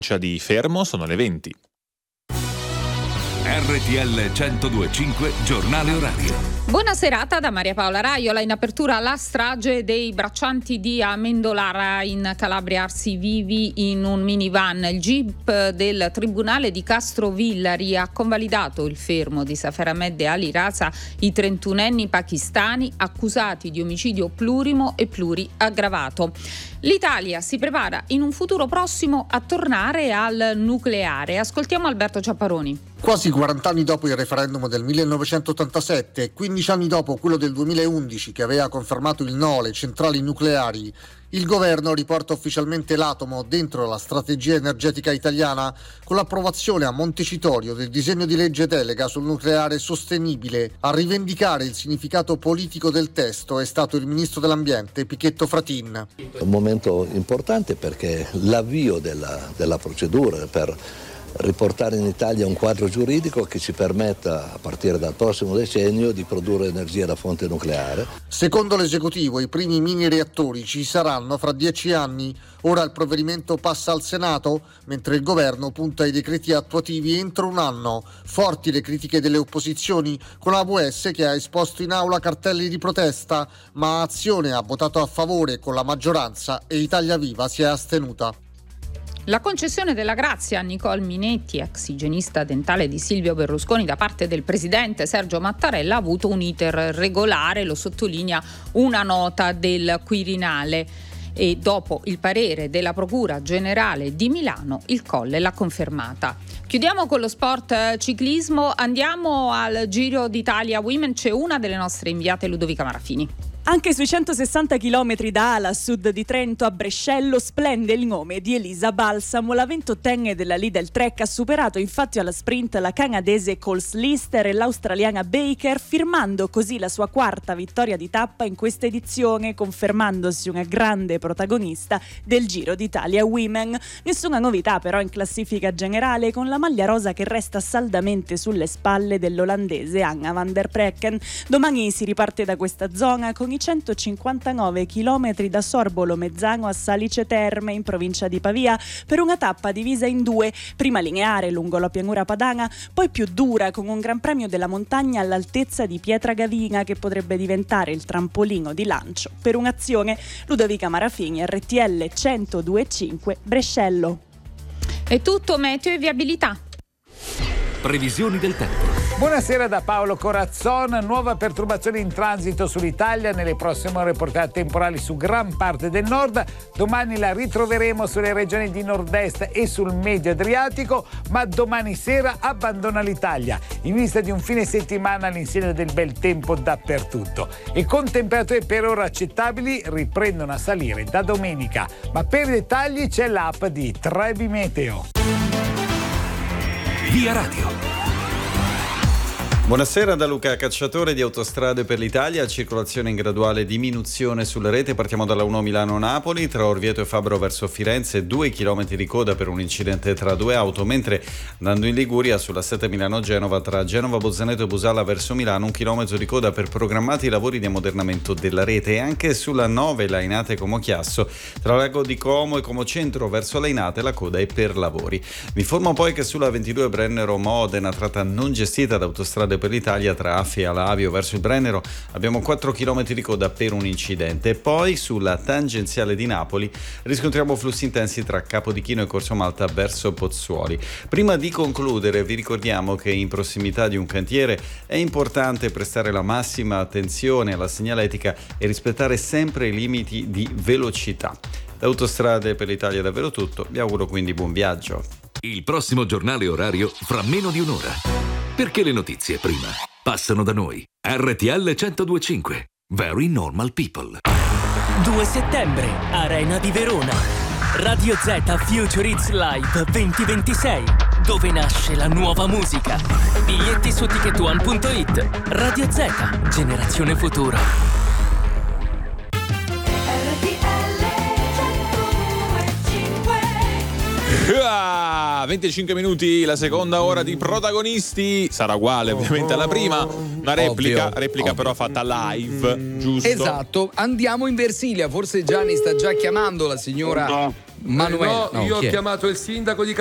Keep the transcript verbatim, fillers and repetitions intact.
di Fermo sono le venti. R T L centodue e cinque giornale orario. Buona serata da Maria Paola Raiola. In apertura la strage dei braccianti di Amendolara in Calabria, arsi vivi in un minivan. Il G I P del Tribunale di Castrovillari ha convalidato il fermo di Safer Ahmed e Ali Raza, i trentunenni pakistani accusati di omicidio plurimo e pluriaggravato. L'Italia si prepara in un futuro prossimo a tornare al nucleare. Ascoltiamo Alberto Ciapparoni. Quasi quaranta anni dopo il referendum del millenovecentottantasette e quindici anni dopo quello del duemilaundici che aveva confermato il no alle centrali nucleari, il governo riporta ufficialmente l'atomo dentro la strategia energetica italiana con l'approvazione a Montecitorio del disegno di legge delega sul nucleare sostenibile. A rivendicare il significato politico del testo è stato il ministro dell'ambiente Pichetto Fratin. Un momento importante perché l'avvio della, della procedura per riportare in Italia un quadro giuridico che ci permetta, a partire dal prossimo decennio, di produrre energia da fonte nucleare. Secondo l'esecutivo, i primi mini reattori ci saranno fra dieci anni. Ora il provvedimento passa al Senato, mentre il governo punta ai decreti attuativi entro un anno. Forti le critiche delle opposizioni, con A V S che ha esposto in aula cartelli di protesta, ma Azione ha votato a favore con la maggioranza e Italia Viva si è astenuta. La concessione della grazia a Nicole Minetti, ex igienista dentale di Silvio Berlusconi, da parte del presidente Sergio Mattarella ha avuto un iter regolare, lo sottolinea una nota del Quirinale. E dopo il parere della Procura Generale di Milano, il Colle l'ha confermata. Chiudiamo con lo sport ciclismo, andiamo al Giro d'Italia Women, c'è una delle nostre inviate, Ludovica Marafini. Anche sui centosessanta chilometri da Ala a sud di Trento a Brescello splende il nome di Elisa Balsamo. La ventottenne della Lidl Trek ha superato infatti alla sprint la canadese Coles Lister e l'australiana Baker, firmando così la sua quarta vittoria di tappa in questa edizione, confermandosi una grande protagonista del Giro d'Italia Women. Nessuna novità però in classifica generale, con la maglia rosa che resta saldamente sulle spalle dell'olandese Anna van der Precken. Domani si riparte da questa zona con i centocinquantanove chilometri da Sorbolo Mezzano a Salice Terme in provincia di Pavia, per una tappa divisa in due, prima lineare lungo la pianura padana, poi più dura con un gran premio della montagna all'altezza di Pietragavina che potrebbe diventare il trampolino di lancio per un'azione. Ludovica Marafini, R T L centodue e cinque Brescello. È tutto, meteo e viabilità. Previsioni del tempo. Buonasera da Paolo Corazzon. Nuova perturbazione in transito sull'Italia. Nelle prossime ore portate temporali su gran parte del nord. Domani la ritroveremo sulle regioni di nord-est e sul medio Adriatico, ma domani sera abbandona l'Italia in vista di un fine settimana all'insegna del bel tempo dappertutto. E con temperature per ora accettabili riprendono a salire da domenica. Ma per i dettagli c'è l'app di Trebi Meteo. Via Radio. Buonasera da Luca Cacciatore di Autostrade per l'Italia, circolazione in graduale diminuzione sulla rete. Partiamo dalla uno Milano-Napoli, tra Orvieto e Fabro verso Firenze, due chilometri di coda per un incidente tra due auto, mentre andando in Liguria sulla sette Milano-Genova tra Genova, Bozzaneto e Busalla verso Milano, un chilometro di coda per programmati lavori di ammodernamento della rete. E anche sulla nove Lainate Como Chiasso, tra Lago di Como e Como Centro verso Lainate la coda è per lavori. Vi informo poi che sulla ventidue Brennero Modena, tratta non gestita da Autostrade per l'Italia tra Affi e Alavio verso il Brennero, abbiamo quattro chilometri di coda per un incidente. E poi sulla tangenziale di Napoli riscontriamo flussi intensi tra Capodichino e Corso Malta verso Pozzuoli. Prima di concludere vi ricordiamo che in prossimità di un cantiere è importante prestare la massima attenzione alla segnaletica e rispettare sempre i limiti di velocità. Da Autostrade per l'Italia è davvero tutto, vi auguro quindi buon viaggio. Il prossimo giornale orario fra meno di un'ora. Perché le notizie prima passano da noi. R T L centodue e cinque. Very Normal People. due settembre, Arena di Verona. Radio Z Future Hits Live duemilaventisei, dove nasce la nuova musica. Biglietti su ticket one punto it. Radio Z, generazione futura. R T L centodue e cinque. tra venticinque minuti la seconda ora di Protagonisti. Sarà uguale ovviamente alla prima. Una replica, Ovvio, replica ovvio. però fatta live, giusto? Esatto, andiamo in Versilia. Forse Gianni sta già chiamando la signora Manuela. No, io ho chi è? chiamato il sindaco di